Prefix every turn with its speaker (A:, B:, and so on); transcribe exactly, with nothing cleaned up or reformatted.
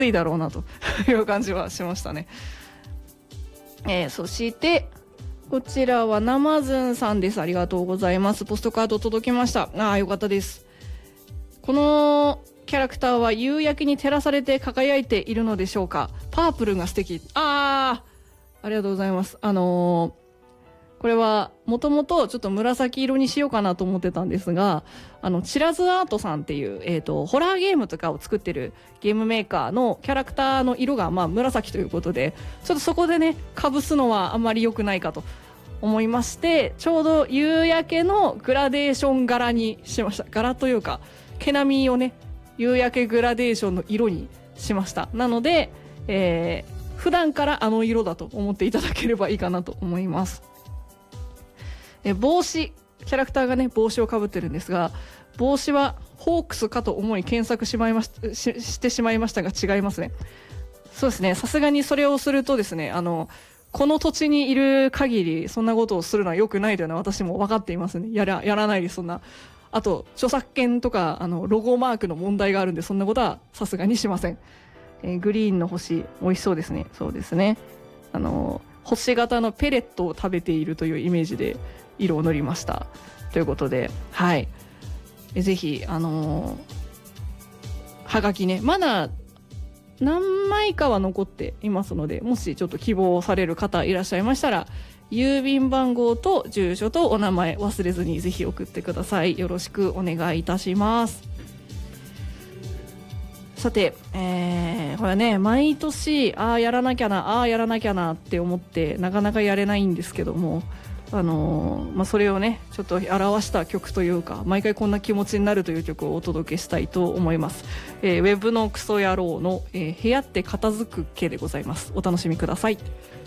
A: いだろうなという感じはしましたね。えー、そしてこちらはナマズンさんです。ありがとうございます。ポストカード届きました。ああ、よかったです。このキャラクターは夕焼けに照らされて輝いているのでしょうか。パープルが素敵。ああ、ありがとうございます。あのー、これはもともとちょっと紫色にしようかなと思ってたんですが、あのチラズアートさんっていう、えーと、ホラーゲームとかを作ってるゲームメーカーのキャラクターの色がまあ紫ということで、ちょっとそこでねかぶすのはあんまり良くないかと思いまして、ちょうど夕焼けのグラデーション柄にしました。柄というか毛並みをね夕焼けグラデーションの色にしました。なので、えー、普段からあの色だと思っていただければいいかなと思います。え帽子、キャラクターがね帽子をかぶってるんですが、帽子はホークスかと思い検索しまいまし、し、してしまいましたが違いますね。そうですね、さすがにそれをするとですね、あのこの土地にいる限りそんなことをするのは良くないというのは私も分かっていますね。やらやらないです。そんな、あと著作権とかあのロゴマークの問題があるんで、そんなことはさすがにしません。えー、グリーンの星美味しそうですね。そうですね、あの星型のペレットを食べているというイメージで色を塗りましたということで、はい、えぜひあのー、はがきねまだ何枚かは残っていますので、もしちょっと希望される方いらっしゃいましたら、郵便番号と住所とお名前忘れずにぜひ送ってください。よろしくお願いいたします。さて、えー、これはね毎年ああやらなきゃなああやらなきゃなって思ってなかなかやれないんですけども、あのーまあ、それをねちょっと表した曲というか、毎回こんな気持ちになるという曲をお届けしたいと思います。えー、ウェブのクソ野郎の、えー、部屋って片付く系でございます。お楽しみください。